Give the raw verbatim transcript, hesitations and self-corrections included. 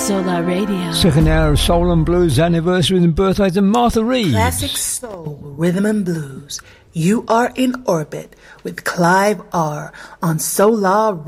Solar Radio. Second hour of Soul and Blues anniversaries and birthdays of Martha Reeves. Classic soul, rhythm and blues. You are in orbit with Clive R on Solar